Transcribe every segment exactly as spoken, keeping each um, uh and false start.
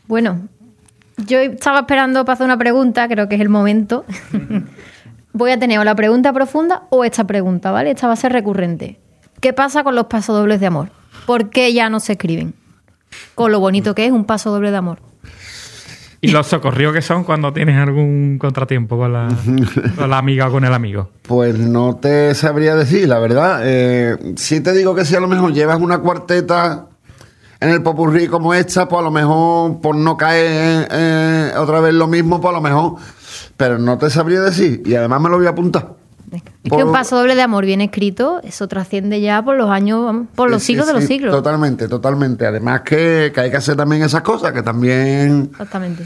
Bueno, yo estaba esperando para hacer una pregunta, creo que es el momento. Voy a tener o la pregunta profunda o esta pregunta, ¿vale? Esta va a ser recurrente. ¿Qué pasa con los pasodobles de amor? ¿Por qué ya no se escriben? Con lo bonito que es un pasodoble de amor. ¿Y los socorridos que son cuando tienes algún contratiempo con la, con la amiga o con el amigo? Pues no te sabría decir, la verdad. Eh, sí te digo que si a lo mejor llevas una cuarteta en el popurrí como esta, pues a lo mejor por no caer eh, otra vez lo mismo, pues a lo mejor... Pero no te sabría decir. Y además me lo voy a apuntar. Es por... que un pasodoble de amor bien escrito, eso trasciende ya por los años, por los sí, siglos sí, de los sí, siglos. Totalmente, totalmente. Además que, que hay que hacer también esas cosas, que también... Exactamente.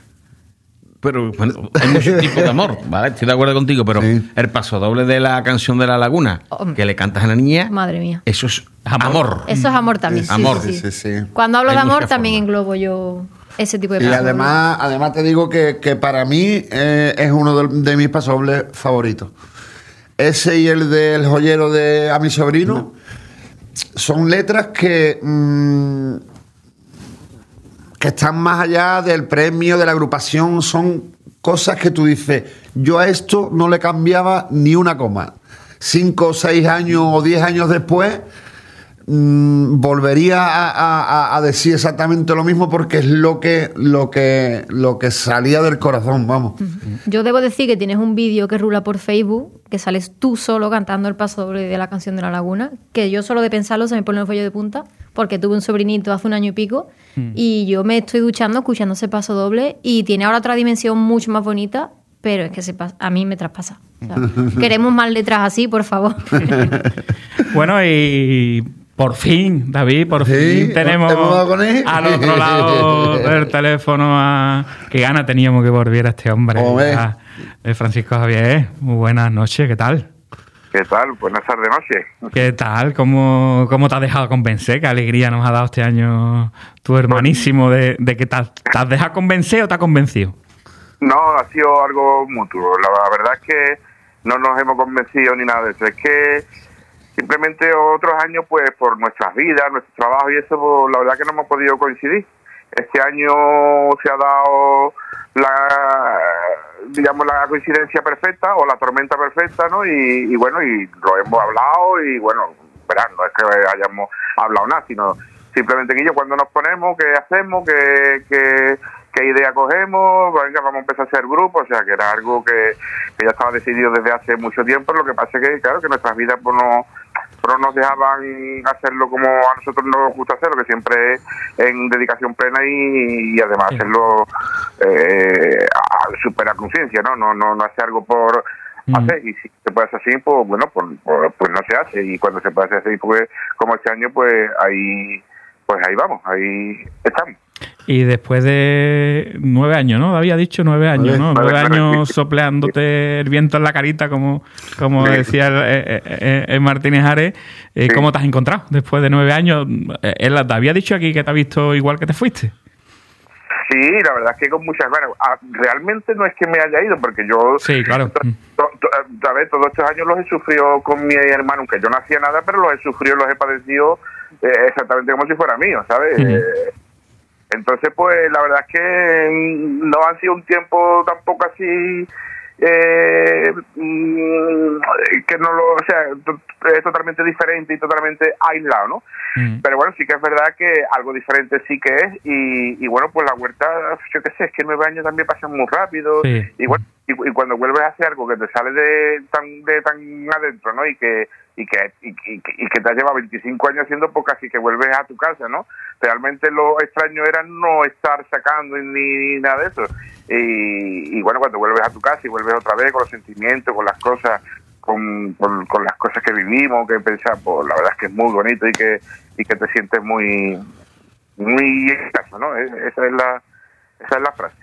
Pero bueno, hay muchos tipos de amor, ¿vale? Estoy de acuerdo contigo, pero sí. El pasodoble de la canción de La Laguna, oh, que le cantas a la niña... Madre mía. Eso es amor. amor. Eso es amor también. Sí, amor. Sí, sí, sí. Cuando hablo hay de amor también forma. englobo yo ese tipo de Y pasodobles. además, además te digo que, que para mí eh, es uno de, de mis pasodobles favoritos. Ese y el del joyero de A mi sobrino no. son letras que... Mmm, que están más allá del premio, de la agrupación, son cosas que tú dices, yo a esto no le cambiaba ni una coma. Cinco, seis años o diez años después, mmm, volvería a, a, a decir exactamente lo mismo porque es lo que, lo que, lo que salía del corazón, vamos. Yo debo decir que tienes un vídeo que rula por Facebook, que sales tú solo cantando el pasodoble de la canción de La Laguna, que yo solo de pensarlo se me pone el cuello de punta, porque tuve un sobrinito hace un año y pico, mm. y yo me estoy duchando escuchando ese pasodoble, y tiene ahora otra dimensión mucho más bonita, pero es que se pasa, a mí me traspasa. O sea, queremos más letras así, por favor. Bueno, y... Por fin, David, por sí, fin tenemos al otro lado del teléfono a... Qué gana teníamos que volviera este hombre. A, a Francisco Javier. Muy buenas noches, ¿qué tal? ¿Qué tal? Buenas tardes, noche. ¿Qué tal? ¿Cómo, cómo te has dejado convencer? ¿Qué alegría nos ha dado este año tu hermanísimo de, de que te has, te has dejado convencer o te ha convencido? No, ha sido algo mutuo. La verdad es que no nos hemos convencido ni nada de eso. Es que... Simplemente otros años, pues por nuestras vidas, nuestro trabajo y eso, pues, la verdad que no hemos podido coincidir. Este año se ha dado la, digamos, la coincidencia perfecta o la tormenta perfecta, ¿no? Y, y bueno, y lo hemos hablado y bueno, verán, no es que hayamos hablado nada, sino simplemente que yo cuando nos ponemos, qué hacemos, qué, qué, qué idea cogemos, venga, vamos a empezar a hacer grupos, o sea, que era algo que, que ya estaba decidido desde hace mucho tiempo. Lo que pasa es que, claro, que nuestras vidas pues no... pero nos dejaban hacerlo como a nosotros nos gusta hacerlo, que siempre es en dedicación plena y, y además sí. hacerlo eh, a super a conciencia, ¿no? No, no, no hacer algo por mm. hacer, y si se puede hacer así, pues bueno, pues, pues, pues no se hace, y cuando se puede hacer así, pues como este año, pues ahí, pues ahí vamos, ahí estamos. Y después de nueve años, ¿no? Había dicho nueve años, ¿no? Nueve años sopleándote el viento en la carita, como, como sí. decía el, el, el Martínez Ares. Sí. ¿Cómo te has encontrado después de nueve años? Él te había dicho aquí que te ha visto igual que te fuiste. Sí, la verdad es que con muchas ganas. Realmente no es que me haya ido, porque yo... Sí, claro. To, to, to, a ver, todos estos años los he sufrido con mi hermano, aunque yo no hacía nada, pero los he sufrido, los he padecido eh, exactamente como si fuera mío, ¿sabes? Uh-huh. Eh, Entonces, pues, la verdad es que no han sido un tiempo tampoco así, eh, que no lo, o sea, es totalmente diferente y totalmente aislado, ¿no? Mm. Pero bueno, sí que es verdad que algo diferente sí que es, y, y bueno, pues la huerta, yo qué sé, es que nueve años también pasan muy rápido, sí. y bueno, y, y cuando vuelves a hacer algo que te sale de tan, de tan adentro, ¿no? Y que y que y, y, y que te has llevado veinticinco años haciendo, pues casi que vuelves a tu casa, ¿no? Realmente lo extraño era no estar sacando ni, ni nada de eso. Y, y bueno, cuando vuelves a tu casa y vuelves otra vez con los sentimientos, con las cosas, con, con, con las cosas que vivimos, que pensamos, pues la verdad es que es muy bonito y que y que te sientes muy muy en casa, ¿no? Esa es la esa es la frase.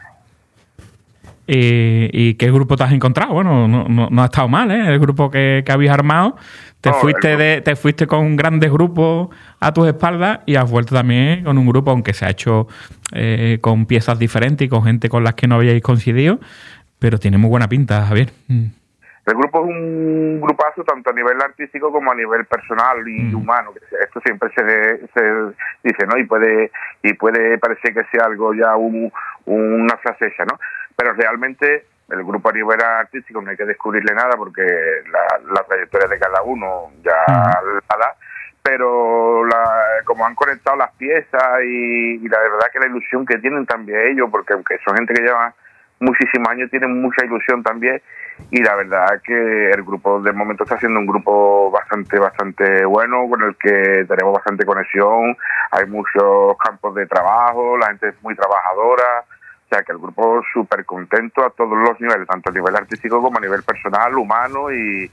¿Y, ¿Y qué grupo te has encontrado? Bueno, no, no, no ha estado mal, ¿eh? El grupo que, que habías armado. Te no, fuiste de, te fuiste con grandes grupos a tus espaldas y has vuelto también con un grupo, aunque se ha hecho eh, con piezas diferentes y con gente con las que no habíais coincidido, pero tiene muy buena pinta, Javier. Mm. El grupo es un grupazo tanto a nivel artístico como a nivel personal y mm. humano. Esto siempre se, se dice, ¿no? Y puede y puede parecer que sea algo ya un, una frase hecha, ¿no? Pero realmente el grupo a nivel artístico no hay que descubrirle nada porque la, la trayectoria de cada uno ya mm. la da. Pero la, como han conectado las piezas y, y la verdad que la ilusión que tienen también ellos, porque aunque son gente que lleva muchísimos años, tienen mucha ilusión también, y la verdad que el grupo de momento está siendo un grupo bastante bastante bueno, con el que tenemos bastante conexión, hay muchos campos de trabajo, la gente es muy trabajadora, o sea que el grupo es súper contento a todos los niveles, tanto a nivel artístico como a nivel personal, humano y,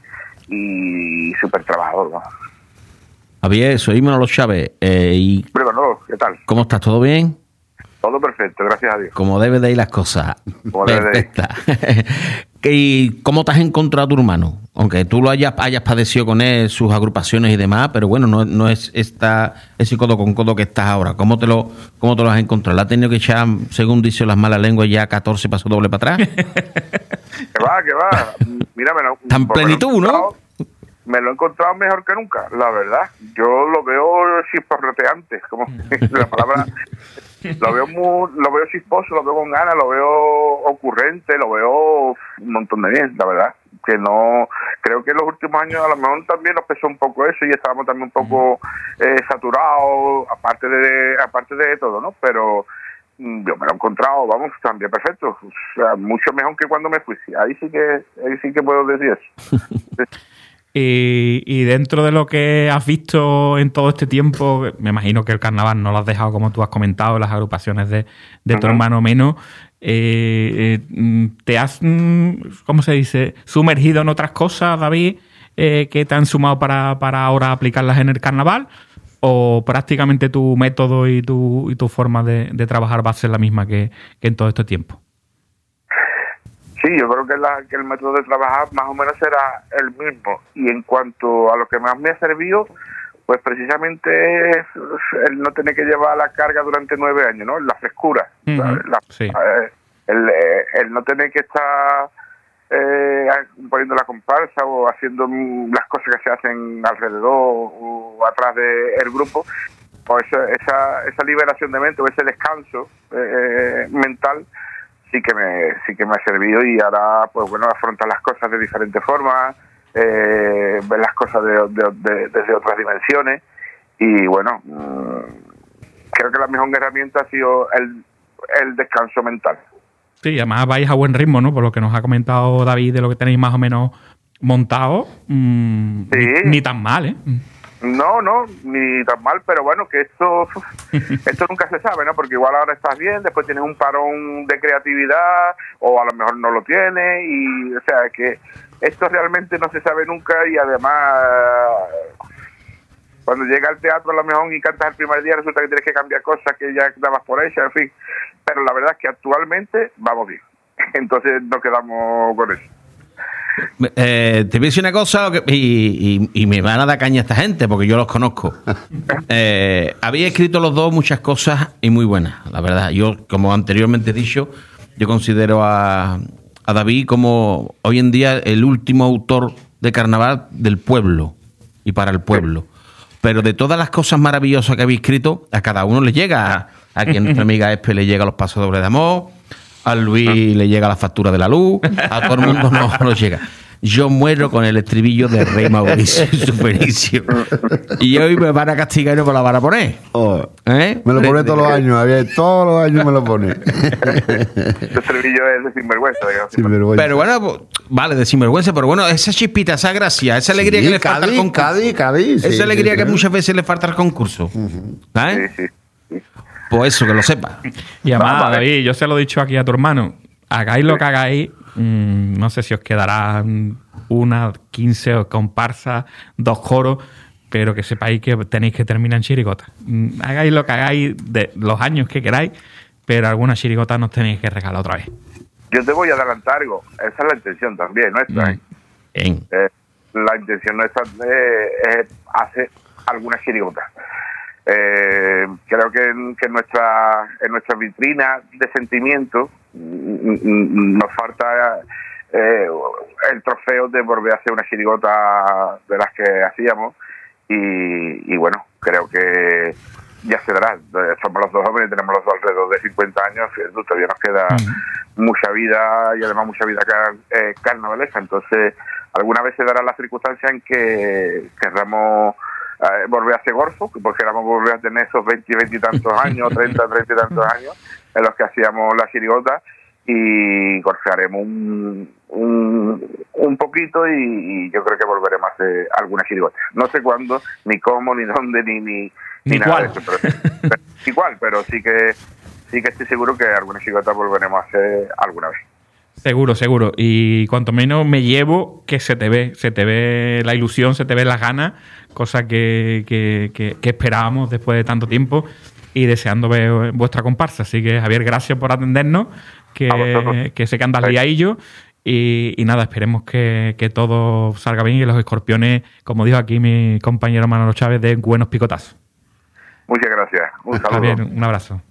y súper trabajador, ¿no? Javier, soy Manolo Chávez. Eh, y Pero no, ¿qué tal? ¿Cómo estás? ¿Todo bien? Todo perfecto, gracias a Dios. Como debe de ir las cosas. Como debe de ir. ¿Y cómo te has encontrado a tu hermano? Aunque tú lo hayas, hayas padecido con él, sus agrupaciones y demás, pero bueno, no, no es esta, ese codo con codo que estás ahora. ¿Cómo te lo, cómo te lo has encontrado? ¿Le has tenido que echar, según dicen las malas lenguas, ya catorce pasos doble para atrás? Que va, que va. Mira, me lo, Tan plenitud, ¿no? Me lo he encontrado mejor que nunca, la verdad. Yo lo veo chisparroteante, como la palabra. Lo veo muy, lo veo chisposo, lo veo con ganas, lo veo ocurrente, lo veo un montón de bien, la verdad. Que no, creo que en los últimos años a lo mejor también nos pesó un poco eso y estábamos también un poco eh, saturados, aparte de, aparte de todo, ¿no? Pero yo me lo he encontrado, vamos, también perfecto, o sea, mucho mejor que cuando me fui. Ahí sí que, ahí sí que puedo decir eso. Y, y dentro de lo que has visto en todo este tiempo, me imagino que el carnaval no lo has dejado, como tú has comentado, las agrupaciones de, de tu uh-huh. hermano menos, eh, eh, ¿te has, cómo se dice, sumergido en otras cosas, David, eh, que te han sumado para, para ahora aplicarlas en el carnaval? ¿O prácticamente tu método y tu, y tu forma de, de trabajar va a ser la misma que, que en todo este tiempo? Sí, yo creo que, la, que el método de trabajar más o menos será el mismo. Y en cuanto a lo que más me ha servido, pues precisamente es el no tener que llevar la carga durante nueve años, ¿no? La frescura. Uh-huh. la, sí. eh, el, el no tener que estar eh, poniendo la comparsa o haciendo las cosas que se hacen alrededor o atrás del grupo, pues esa, esa, esa liberación de mente o ese descanso eh, mental sí que me sí que me ha servido y ahora pues bueno afrontar las cosas de diferentes formas, eh, ver las cosas de, de, de, desde otras dimensiones y bueno mmm, creo que la mejor herramienta ha sido el, el descanso mental. Sí, además vais a buen ritmo, ¿no? Por lo que nos ha comentado David de lo que tenéis más o menos montado, mmm, sí. ni, ni tan mal, ¿eh? No, no, ni tan mal, pero bueno, que esto esto nunca se sabe, ¿no? Porque igual ahora estás bien, después tienes un parón de creatividad, o a lo mejor no lo tienes, y o sea, que esto realmente no se sabe nunca, y además, cuando llega al teatro a lo mejor y cantas el primer día, resulta que tienes que cambiar cosas que ya dabas por hechas, en fin. Pero la verdad es que actualmente vamos bien. Entonces nos quedamos con eso. Eh, te voy a decir una cosa y, y, y me van a dar caña esta gente porque yo los conozco. Eh, había escrito los dos muchas cosas y muy buenas, la verdad. Yo, como anteriormente he dicho, yo considero a, a David como hoy en día el último autor de carnaval del pueblo y para el pueblo. Pero de todas las cosas maravillosas que habéis escrito, a cada uno le llega. A, a quien nuestra amiga Espe le llega los pasos dobles de amor, a Luis le llega la factura de la luz, a todo el mundo no nos llega. Yo muero con el estribillo de Rey Mauricio Supericio. Y hoy me van a castigar y no me la van a poner. Oh, ¿eh? Me lo pone todos los años, Javier. Todos los años me lo pone. Ese estribillo es de sinvergüenza, digamos. Sinvergüenza. Pero bueno, pues, vale, de sinvergüenza, pero bueno, esa chispita, esa gracia, esa alegría sí, que le falta al concurso. Cádiz, Cádiz, esa sí, alegría sí, que sí. muchas veces le falta al concurso. Uh-huh. ¿Sabes? Sí, sí, sí. Pues eso, que lo sepa. Y además, vale. David, yo se lo he dicho aquí a tu hermano. Hagáis lo que hagáis, mmm, no sé si os quedará una, quince comparsas, dos coros, pero que sepáis que tenéis que terminar en chirigota. Mm, hagáis lo que hagáis de los años que queráis, pero alguna chirigota nos tenéis que regalar otra vez. Yo te voy a adelantar algo. Esa es la intención también nuestra. Mm. ¿eh? Eh, la intención nuestra es hacer algunas chirigotas. Eh, creo que, en, que en nuestra en nuestra vitrina de sentimientos nos falta eh, el trofeo de volver a hacer una chirigota de las que hacíamos y, y bueno, creo que ya se dará. Somos los dos jóvenes, tenemos los dos alrededor de cincuenta años, todavía nos queda mm. mucha vida y además mucha vida car eh, carnavalesca, entonces alguna vez se dará la circunstancia en que querramos eh, volver a hacer golfo, porque queramos volver a tener esos veinte, veinte y tantos años, treinta, treinta y tantos años en los que hacíamos la chirigota y golfearemos un, un, un poquito y, y yo creo que volveremos a hacer alguna chirigota. No sé cuándo, ni cómo, ni dónde, ni ni, ni, ni nada de eso, pero, pero, igual, pero sí que sí que estoy seguro que alguna chirigota volveremos a hacer alguna vez. Seguro, seguro. Y cuanto menos me llevo que se te ve, se te ve la ilusión, se te ve las ganas, cosa que, que, que, que esperábamos después de tanto tiempo y deseando ver vuestra comparsa. Así que, Javier, gracias por atendernos, que, que sé que andas liadillo y, y nada, esperemos que, que todo salga bien y que los escorpiones, como dijo aquí mi compañero Manolo Chávez, den buenos picotazos. Muchas gracias. Un saludo. Javier, un abrazo.